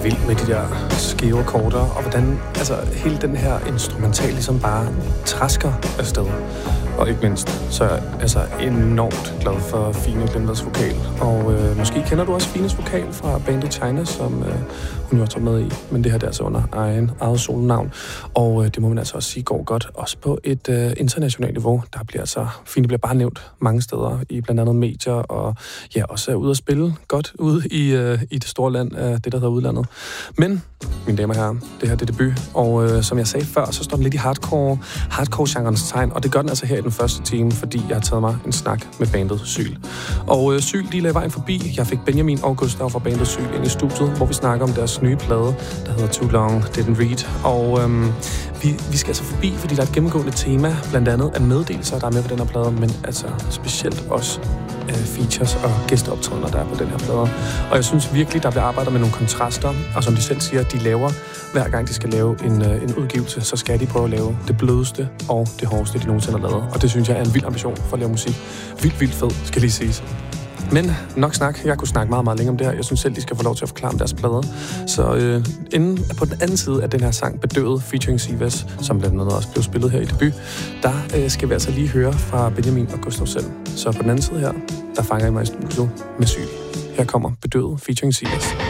vild med de der skæve akkorder, og hvordan altså, hele den her instrumental ligesom bare træsker afsted. Og ikke mindst, så er jeg altså enormt glad for Fine Glenvads vokal. Og måske kender du også Fines vokal fra bandet China, som hun jo har taget med i. Men det her der er altså under eget solnavn. Og det må man altså også sige går godt. Også på et internationalt niveau. Fine bliver bare nævnt mange steder i blandt andet medier. Og ja, også er ude at spille godt ude i det store land, det der hedder udlandet. Men, mine damer og herrer, det her det er debut. Og som jeg sagde før, så står den lidt i hardcore-genrens tegn. Og det gør den altså her i den første time, fordi jeg har taget mig en snak med bandet Syl. Og Syl, de lagde vejen forbi. Jeg fik Benjamin og Gustav fra bandet Syl ind i studiet, hvor vi snakker om deres nye plade, der hedder Too Long Didn't Read. Og vi skal altså forbi, fordi der er et gennemgående tema, blandt andet af meddelelser, der er med på den her plade, men altså specielt også features og gæsteoptrædener, der er på den her plade. Og jeg synes virkelig, der bliver arbejdet med nogle kontraster, og som de selv siger, de laver, hver gang de skal lave en udgivelse, så skal de prøve at lave det blødeste og det hårdeste, de nogensinde har lavet. Og det synes jeg er en vild ambition for at lave musik. Vildt fed, skal lige siges. Men nok snak. Jeg kunne snakke meget, meget længere om det her. Jeg synes selv, de skal få lov til at forklare om deres plader. Så inden på den anden side af den her sang, Bedøvet, featuring Sivas, som blandt andet også blev spillet her i debut, der skal vi altså lige høre fra Benjamin og Gustav selv. Så på den anden side her, der fanger I mig i studiet med Syl. Her kommer Bedøvet, featuring Sivas.